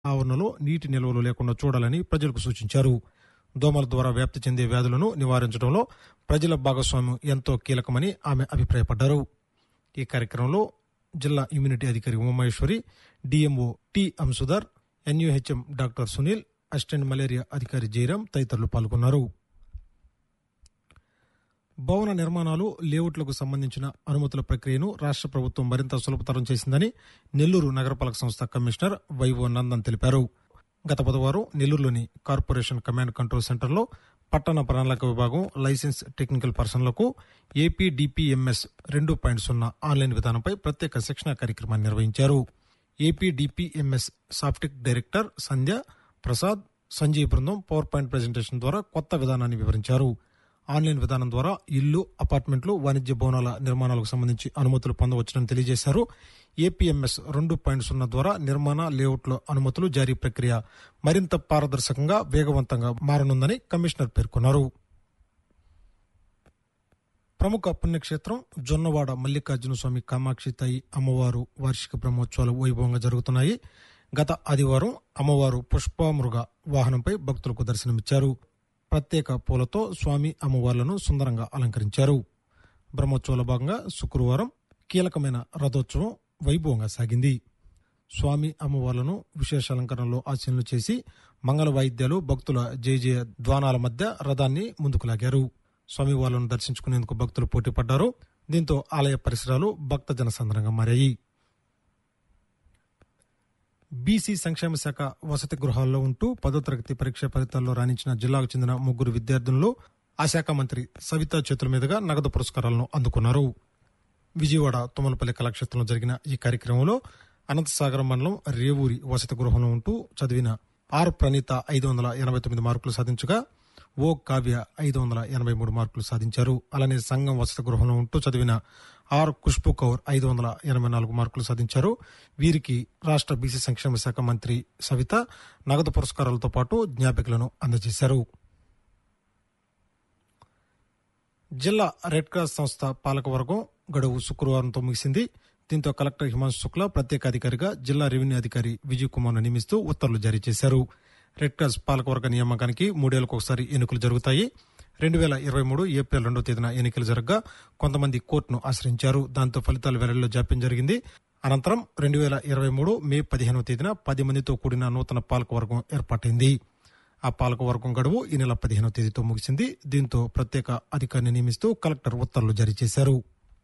ఆవరణలో నీటి నిల్వలు లేకుండా చూడాలని ప్రజలకు సూచించారు. దోమల ద్వారా వ్యాప్తి చెందే వ్యాధులను నివారించడంలో ప్రజల భాగస్వామ్యం ఎంతో కీలకమని ఆమె అభిప్రాయపడ్డారు. ఈ కార్యక్రమంలో జిల్లా ఇమ్యూనిటీ అధికారి Umamaheswari, DMO T అంసుదార్, ఎన్యూహెచ్ఎం doctor Sunil, assistant malaria అధికారి జయరాం తదితరులు పాల్గొన్నారు. భవన నిర్మాణాలు, లేఅవుట్లకు సంబంధించిన అనుమతుల ప్రక్రియను రాష్ట్ర ప్రభుత్వం మరింత సులభతరం చేసిందని నెల్లూరు నగరపాలక సంస్థ కమిషనర్ వైవో నందన్ తెలిపారు. గత బుధవారం నెల్లూరులోని కార్పొరేషన్ కమాండ్ కంట్రోల్ సెంటర్లో పట్టణ ప్రణాళిక విభాగం లైసెన్స్ టెక్నికల్ పర్సన్లకు ఏపీడీపీఎంఎస్ 2.0 ఆన్లైన్ విధానంపై ప్రత్యేక శిక్షణా కార్యక్రమాన్ని నిర్వహించారు. ఏపీడీపీఎంఎస్ సాఫ్ట్వేర్ డైరెక్టర్ సంధ్య ప్రసాద్, సంజయ్ బృందం పవర్ పాయింట్ ప్రెజెంటేషన్ ద్వారా కొత్త విధానాన్ని వివరించారు. ఆన్లైన్ విధానం ద్వారా ఇల్లు, అపార్ట్మెంట్లు, వాణిజ్య భవనాల నిర్మాణాలకు సంబంధించి అనుమతులు పొందవచ్చునని తెలియజేశారు. ఏపీఎంఎస్ 2.0 ద్వారా నిర్మాణ, లేఅవుట్ల అనుమతులు జారీ ప్రక్రియ మరింత పారదర్శకంగా, వేగవంతంగా మారనుందని కమిషనర్ పేర్కొన్నారు. ప్రముఖ పుణ్యక్షేత్రం జొన్నవాడ మల్లికార్జున స్వామి కామాక్షితాయి అమ్మవారు వార్షిక బ్రహ్మోత్సవాలు వైభవంగా జరుగుతున్నాయి. గత ఆదివారం అమ్మవారు పుష్పమృగ వాహనంపై భక్తులకు దర్శనమిచ్చారు. ప్రత్యేక పూలతో స్వామి అమ్మవార్లను సుందరంగా అలంకరించారు. బ్రహ్మోత్సవాల భాగంగా శుక్రవారం కీలకమైన రథోత్సవం వైభవంగా సాగింది. స్వామి అమ్మవార్లను విశేష అలంకరణలో ఆశీనులు చేసి మంగళ వాయిద్యాలు, భక్తుల జయ ధ్వానాల మధ్య రథాన్ని ముందుకు లాగారు. స్వామివార్లను దర్శించుకునేందుకు భక్తులు పోటీపడ్డారు. దీంతో ఆలయ పరిసరాలు భక్త జనసంద్రంగా మారాయి. బీసీ సంక్షేమ శాఖ వసతి గృహాల్లో ఉంటూ 10వ తరగతి పరీక్ష ఫలితాల్లో రాణించిన జిల్లాకు చెందిన 3 విద్యార్థులను ఆ శాఖ మంత్రి సవిత చేతుల మీదుగా నగదు పురస్కారాలను అందుకున్నారు. విజయవాడ తుమ్మలపల్లి కళాక్షేత్రంలో జరిగిన ఈ కార్యక్రమంలో అనంతసాగరం మండలం రేవూరి వసతి గృహంలో ఉంటూ చదివిన ఆర్ ప్రణీత 589 మార్కులు సాధించగా, ఓ కావ్య 583 మార్కులు సాధించారు. అలానే సంఘం వసతి గృహంలో ఉంటూ చదివిన ఆర్ ఖుష్బు కౌర్ 584 మార్కులు సాధించారు. వీరికి రాష్ట్ర బీసీ సంక్షేమ శాఖ మంత్రి సవిత నగదు పురస్కారాలతో పాటు జ్ఞాపికలను అందజేశారు. జిల్లా రెడ్ క్రాస్ సంస్థ పాలకవర్గం గడువు శుక్రవారంతో ముగిసింది. దీంతో కలెక్టర్ హిమాంశు శుక్లా ప్రత్యేక అధికారిగా జిల్లా రెవెన్యూ అధికారి విజయ్ కుమార్ ను నియమిస్తూ ఉత్తర్వులు జారీ చేశారు. రెడ్ క్రాస్ పాలకవర్గ నియామకానికి 3 ఏళ్లకు ఒకసారి ఎన్నికలు జరుగుతాయి. 2023 ఏప్రిల్ 2వ తేదీన ఎన్నికలు జరగగా కొంతమంది కోర్టును ఆశ్రయించారు. దాంతో ఫలితాల వెల్లడిలో జాప్యం జరిగింది. అనంతరం 2023 మే 15వ తేదీన 10 మందితో కూడిన నూతన పాలకవర్గం ఏర్పాటైంది. ఆ పాలకవర్గం గడువు ఈ నెల 15వ తేదీతో ముగిసింది. దీంతో ప్రత్యేక అధికారిని నియమిస్తూ కలెక్టర్ ఉత్తర్వులు జారీ చేశారు.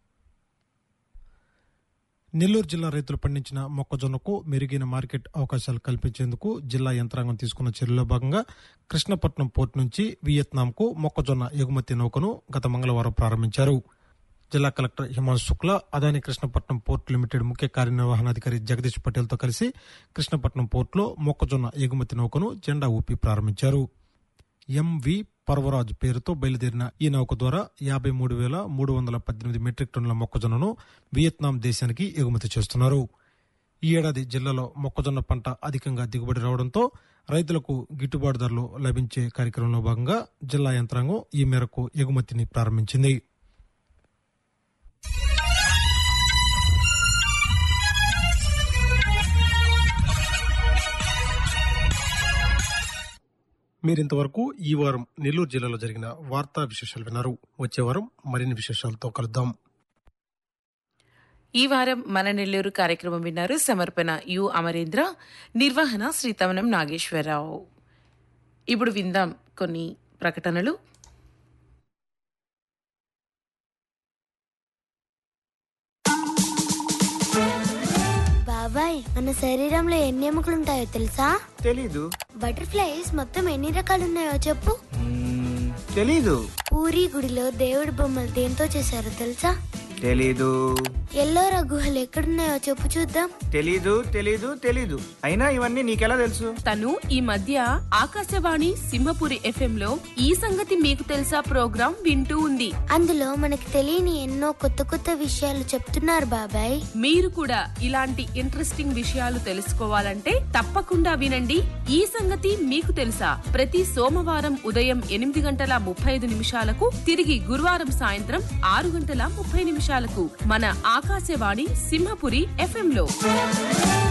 నెల్లూరు జిల్లా రైతులు పండించిన మొక్కజొన్నకు మెరుగైన మార్కెట్ అవకాశాలు కల్పించేందుకు జిల్లా యంత్రాంగం తీసుకున్న చర్యల్లో భాగంగా కృష్ణపట్నం పోర్టు నుంచి వియత్నాంకు మొక్కజొన్న ఎగుమతి నౌకను గత మంగళవారం ప్రారంభించారు. జిల్లా collector Himanshu Shukla Adani Krishnapatnam port limited ముఖ్య కార్యనిర్వహణాధికారి జగదీష్ పటేల్తో కలిసి కృష్ణపట్నం పోర్టులో మొక్కజొన్న ఎగుమతి నౌకను జెండా ఊపి ప్రారంభించారు. ఎంవి పర్వరాజ్ పేరుతో బయలుదేరిన ఈ నౌక ద్వారా 53,318 మెట్రిక్ టన్నుల మొక్కజొన్నను వియత్నాం దేశానికి ఎగుమతి చేస్తున్నారు. ఈ ఏడాది జిల్లాలో మొక్కజొన్న పంట అధికంగా దిగుబడి రావడంతో రైతులకు గిట్టుబాటు ధరలు లభించే కార్యక్రమంలో భాగంగా జిల్లా యంత్రాంగం ఈ మేరకు ఎగుమతిని ప్రారంభించింది. మీరింతవరకు ఈ వారం నెల్లూరు జిల్లాలో జరిగిన వార్తా విశేషాలు విన్నారు. వచ్చే వారం మరిన్ని విశేషాలతో కలుద్దాం. ఈ వారం మన నెల్లూరు కార్యక్రమం విన్నారు. సమర్పణ యు అమరేంద్ర, నిర్వహణ శ్రీ తమనం నాగేశ్వరరావు. ఇప్పుడు విందాం కొన్ని ప్రకటనలు. బాబాయ్, మన శరీరంలో ఎన్ని ఎముకలు ఉంటాయో తెలుసా? తెలీదు. బటర్ఫ్లైస్ మొత్తం ఎన్ని రకాలు ఉన్నాయో చెప్పు. తెలీదు. పూరి గుడిలో దేవుడి బొమ్మలు దేంతో చేశారో తెలుసా? తెలీదు. ఎల్లోరా గుహలు ఎక్కడున్నాయో చెప్పు చూద్దాం. తెలీదు తెలీదు తెలీదు. అయినా ఇవన్నీ నీకెలా తెలుసు? తను ఈ మధ్య ఆకాశవాణి సింహపురి FM లో ఈ సంగతి మీకు తెలుసా ప్రోగ్రాం వింటూ ఉంది. అందులో మనకి తెలియని ఎన్నో కొత్త కొత్త విషయాలు చెప్తున్నారు బాబాయ్. మీరు కూడా ఇలాంటి ఇంట్రెస్టింగ్ విషయాలు తెలుసుకోవాలంటే తప్పకుండా వినండి ఈ సంగతి మీకు తెలుసా. ప్రతి సోమవారం ఉదయం 8:35 తిరిగి గురువారం సాయంత్రం 6:30 మన ఆకాశవాణి సింహపురి FM లో.